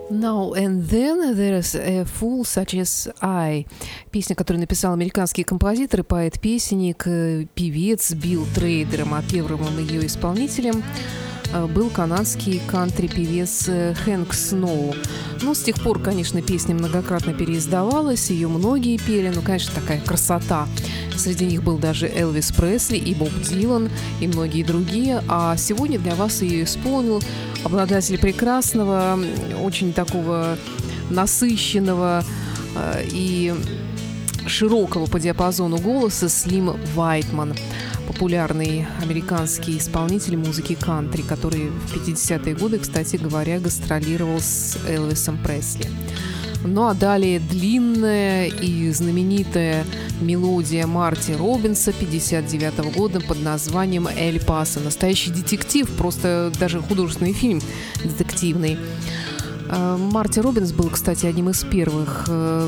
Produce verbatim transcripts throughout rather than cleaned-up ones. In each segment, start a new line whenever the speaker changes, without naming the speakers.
Now and then there's a fool such as I. Песня, которую написал американский композитор и поэт-песенник, певец Билл Трейдер, а первым ее исполнителем был канадский кантри-певец Хэнк Сноу. Ну, с тех пор, конечно, песня многократно переиздавалась, ее многие пели, ну, конечно, такая красота. Среди них был даже Элвис Пресли и Боб Дилан, и многие другие. А сегодня для вас ее исполнил обладатель прекрасного, очень такого насыщенного э, и широкого по диапазону голоса Слим Вайтман, популярный американский исполнитель музыки кантри, который в пятидесятые годы, кстати говоря, гастролировал с Элвисом Пресли. Ну а далее длинная и знаменитая мелодия Марти Робинса пятьдесят девятого года под названием «Эль Пасо». Настоящий детектив, просто даже художественный фильм детективный. Марти Робинс был, кстати, одним из первых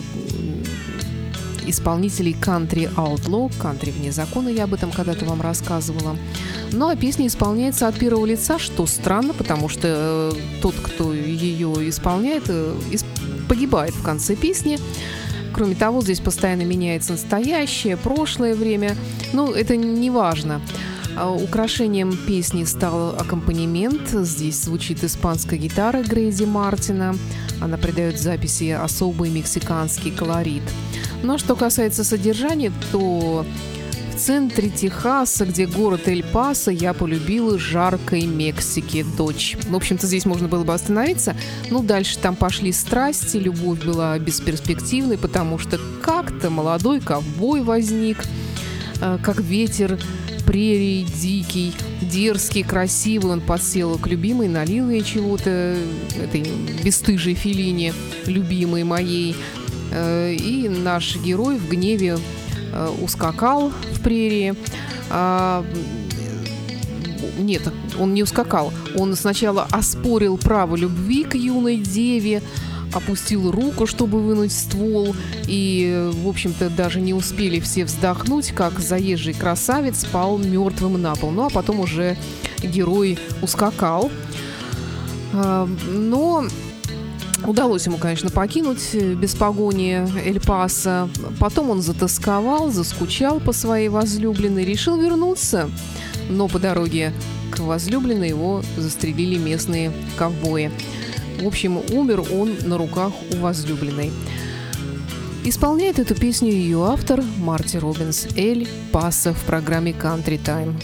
исполнителей кантри Outlaw, кантри вне закона, я об этом когда-то вам рассказывала. Ну а песня исполняется от первого лица, что странно, потому что э, тот, кто ее исполняет, э, исп... погибает в конце песни. Кроме того, здесь постоянно меняется настоящее, прошлое время. Ну, это не важно. Украшением песни стал аккомпанемент. Здесь звучит испанская гитара Грейди Мартина. Она придает записи особый мексиканский колорит. Ну а что касается содержания, то в центре Техаса, где город Эль-Пасо, я полюбила жаркой Мексики дочь. В общем-то, здесь можно было бы остановиться. Ну, дальше там пошли страсти, любовь была бесперспективной, потому что как-то молодой ковбой возник, э, как ветер прерий, дикий, дерзкий, красивый. Он подсел к любимой, налил ей чего-то, этой бесстыжей Феллини, любимой моей. И наш герой в гневе ускакал в прерии. Нет, он не ускакал. Он сначала оспорил право любви к юной деве, опустил руку, чтобы вынуть ствол, и, в общем-то, даже не успели все вздохнуть, как заезжий красавец пал мертвым на пол. Ну, а потом уже герой ускакал. Но удалось ему, конечно, покинуть без погони Эль-Пасо. Потом он затосковал, заскучал по своей возлюбленной, решил вернуться. Но по дороге к возлюбленной его застрелили местные ковбои. В общем, умер он на руках у возлюбленной. Исполняет эту песню ее автор Марти Робинс, «Эль Пасо» в программе Country Time.